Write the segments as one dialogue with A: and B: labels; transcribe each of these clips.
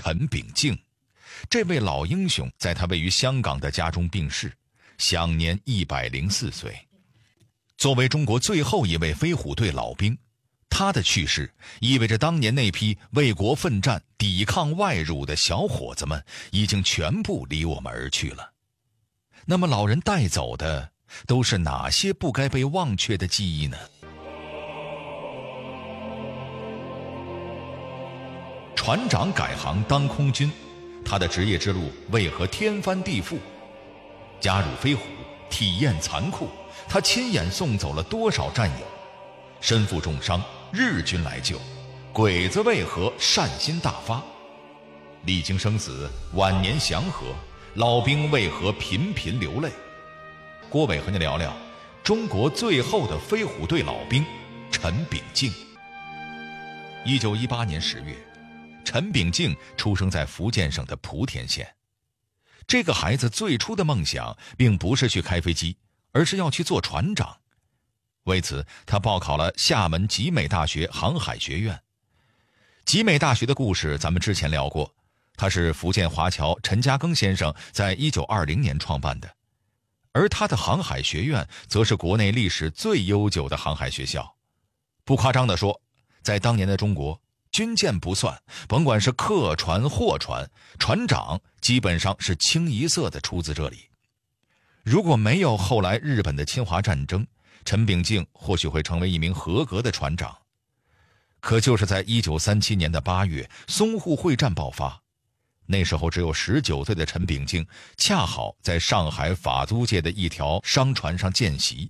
A: 陈炳敬。这位老英雄在他位于香港的家中病逝，享年104岁。作为中国最后一位飞虎队老兵，他的去世意味着当年那批为国奋战、抵抗外辱的小伙子们已经全部离我们而去了。那么老人带走的都是哪些不该被忘却的记忆呢？船长改行当空军，他的职业之路为何天翻地覆？加入飞虎，体验残酷，他亲眼送走了多少战友？身负重伤，日军来救，鬼子为何善心大发？历经生死，晚年祥和，老兵为何频频流泪？郭伟和您聊聊中国最后的飞虎队老兵陈炳敬。1918年10月，陈炳敬出生在福建省的莆田县。这个孩子最初的梦想并不是去开飞机，而是要去做船长。为此，他报考了厦门集美大学航海学院。集美大学的故事咱们之前聊过，它是福建华侨陈嘉庚先生在1920年创办的，而他的航海学院则是国内历史最悠久的航海学校。不夸张地说，在当年的中国，军舰不算，甭管是客船、货船，船长基本上是清一色的出自这里。如果没有后来日本的侵华战争，陈炳敬或许会成为一名合格的船长。可就是在1937年的8月，淞沪会战爆发，那时候只有19岁的陈炳敬恰好在上海法租界的一条商船上见习。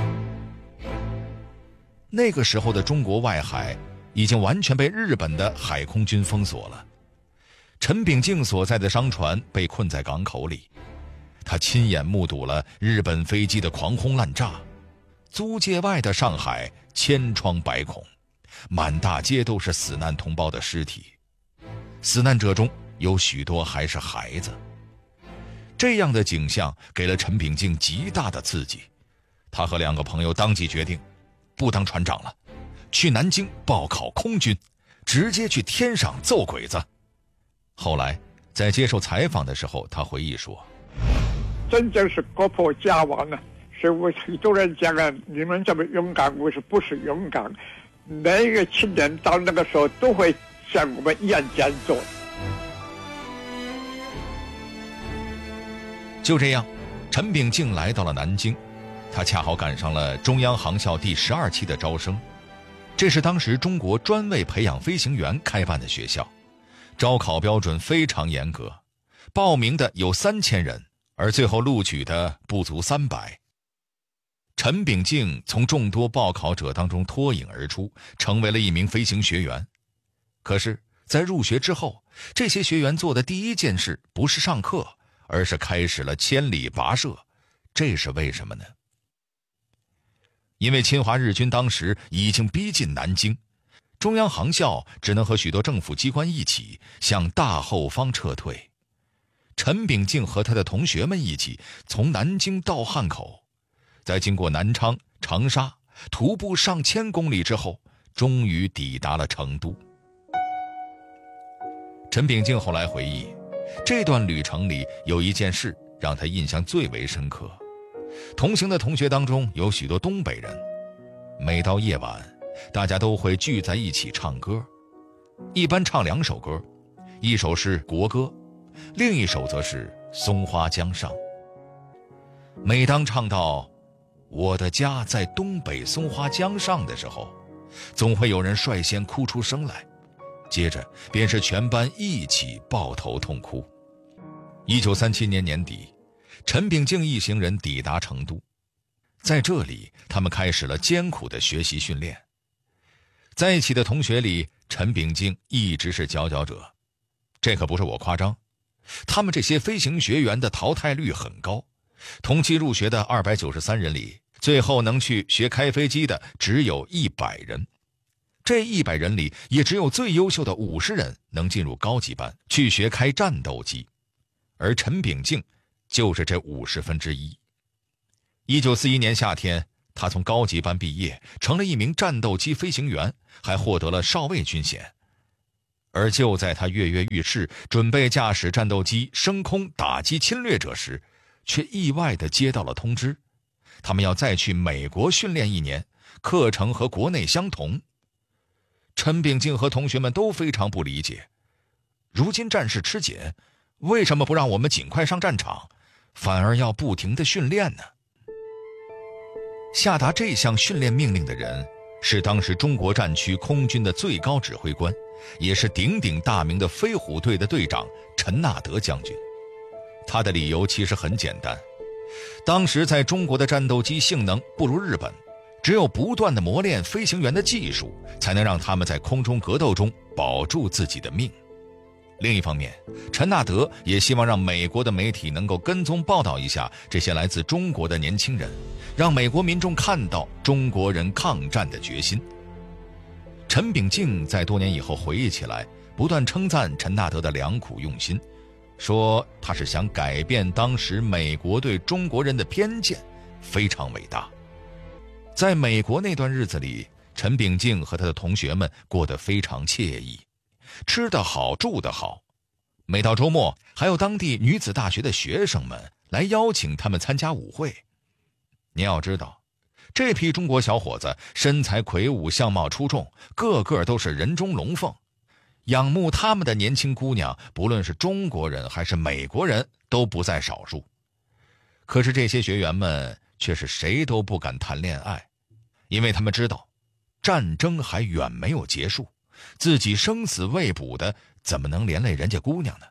A: 那个时候的中国外海已经完全被日本的海空军封锁了，陈炳敬所在的商船被困在港口里，他亲眼目睹了日本飞机的狂轰滥炸，租界外的上海千疮百孔，满大街都是死难同胞的尸体，死难者中有许多还是孩子。这样的景象给了陈炳敬极大的刺激，他和2个朋友当即决定不当船长了，去南京报考空军，直接去天上揍鬼子。后来在接受采访的时候，他回忆说，
B: 真正是国破家亡啊，所以我很多人讲啊，你们这么勇敢，我说不是勇敢，每一个青年到那个时候都会像我们一样这样做。
A: 就这样，陈炳敬来到了南京，他恰好赶上了中央航校第12期的招生，这是当时中国专为培养飞行员开办的学校，招考标准非常严格，报名的有3000人，而最后录取的不足300。陈炳敬从众多报考者当中脱颖而出，成为了一名飞行学员。可是在入学之后，这些学员做的第一件事不是上课，而是开始了千里跋涉。这是为什么呢？因为侵华日军当时已经逼近南京，中央航校只能和许多政府机关一起向大后方撤退。陈炳敬和他的同学们一起从南京到汉口，在经过南昌、长沙，徒步上千公里之后，终于抵达了成都。陈炳敬后来回忆，这段旅程里有一件事让他印象最为深刻。同行的同学当中有许多东北人，每到夜晚，大家都会聚在一起唱歌，一般唱2首歌，一首是国歌，另一首则是松花江上。每当唱到我的家在东北松花江上的时候，总会有人率先哭出声来，接着便是全班一起抱头痛哭。1937年年底，陈炳敬一行人抵达成都，在这里他们开始了艰苦的学习训练。在一起的同学里，陈炳敬一直是佼佼者，这可不是我夸张，他们这些飞行学员的淘汰率很高，同期入学的293人里，最后能去学开飞机的只有100人。这100人里，也只有最优秀的50人能进入高级班去学开战斗机，而陈炳敬就是这50分之一。1941年夏天，他从高级班毕业，成了一名战斗机飞行员，还获得了少尉军衔。 而就在他跃跃欲试，准备驾驶战斗机升空打击侵略者时，却意外地接到了通知，他们要再去美国训练1年，课程和国内相同。陈炳敬和同学们都非常不理解，如今战事吃紧，为什么不让我们尽快上战场，反而要不停地训练呢？下达这项训练命令的人是当时中国战区空军的最高指挥官，也是鼎鼎大名的飞虎队的队长陈纳德将军。他的理由其实很简单，当时在中国的战斗机性能不如日本，只有不断地磨练飞行员的技术，才能让他们在空中格斗中保住自己的命。另一方面，陈纳德也希望让美国的媒体能够跟踪报道一下这些来自中国的年轻人，让美国民众看到中国人抗战的决心。陈炳敬在多年以后回忆起来，不断称赞陈纳德的良苦用心，说他是想改变当时美国对中国人的偏见，非常伟大。在美国那段日子里，陈炳敬和他的同学们过得非常惬意，吃得好，住得好。每到周末，还有当地女子大学的学生们来邀请他们参加舞会。你要知道，这批中国小伙子身材魁梧，相貌出众，个个都是人中龙凤。仰慕他们的年轻姑娘，不论是中国人还是美国人，都不在少数。可是这些学员们却是谁都不敢谈恋爱，因为他们知道，战争还远没有结束，自己生死未卜的，怎么能连累人家姑娘呢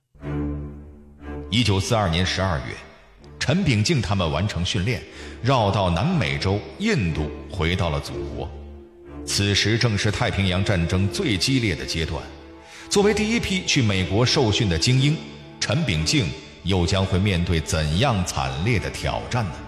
A: ？1942年12月，陈炳敬他们完成训练，绕到南美洲印度，回到了祖国。此时正是太平洋战争最激烈的阶段，作为第一批去美国受训的精英，陈炳敬又将会面对怎样惨烈的挑战呢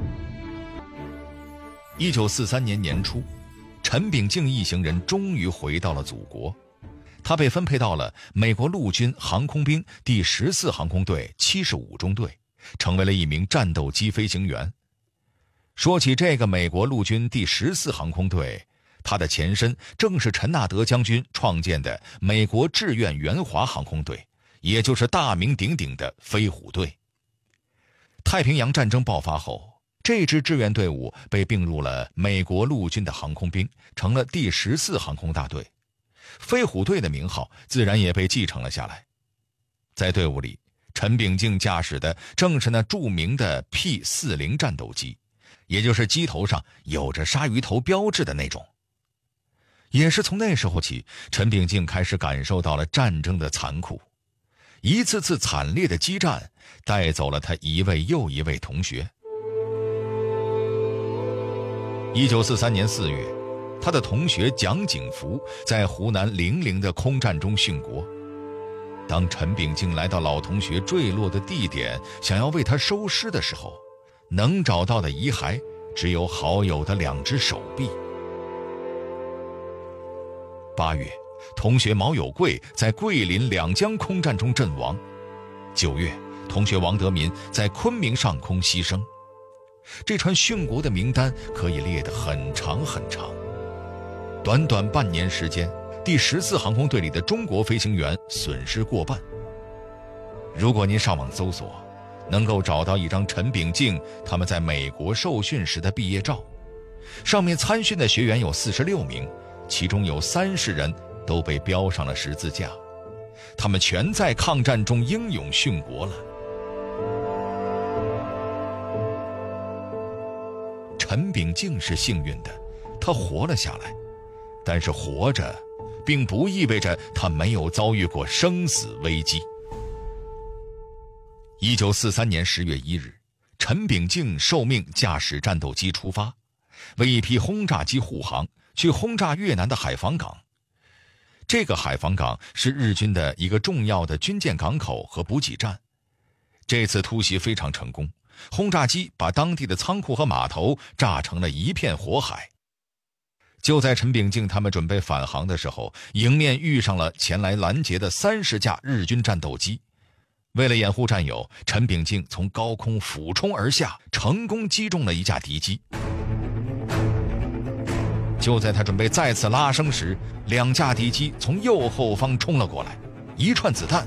A: ？1943年年初，陈炳敬一行人终于回到了祖国，他被分配到了美国陆军航空兵第14航空队75中队，成为了一名战斗机飞行员。说起这个美国陆军第14航空队，它的前身正是陈纳德将军创建的美国志愿援华航空队，也就是大名鼎鼎的飞虎队。太平洋战争爆发后，这支志愿队伍被并入了美国陆军的航空兵，成了第14航空大队。飞虎队的名号自然也被继承了下来。在队伍里，陈炳敬驾驶的正是那著名的 P-40 战斗机，也就是机头上有着鲨鱼头标志的那种。也是从那时候起，陈炳敬开始感受到了战争的残酷。一次次惨烈的激战带走了他一位又一位同学。1943年4月，他的同学蒋景福在湖南零陵的空战中殉国。当陈炳敬来到老同学坠落的地点，想要为他收尸的时候，能找到的遗骸只有好友的2只手臂。8月，同学毛有贵在桂林两江空战中阵亡。9月，同学王德民在昆明上空牺牲。这串殉国的名单可以列得很长很长。短短半年时间，第14航空队里的中国飞行员损失过半。如果您上网搜索，能够找到一张陈炳敬他们在美国受训时的毕业照，上面参训的学员有46名，其中有30人都被标上了十字架，他们全在抗战中英勇殉国了。陈炳敬是幸运的，他活了下来，但是活着并不意味着他没有遭遇过生死危机。1943年10月1日，陈炳敬受命驾驶战斗机出发，为一批轰炸机护航，去轰炸越南的海防港。这个海防港是日军的一个重要的军舰港口和补给站。这次突袭非常成功，轰炸机把当地的仓库和码头炸成了一片火海。就在陈炳敬他们准备返航的时候，迎面遇上了前来拦截的30架日军战斗机。为了掩护战友，陈炳敬从高空俯冲而下，成功击中了一架敌机。 就在他准备再次拉升时，2架敌机从右后方冲了过来，一串子弹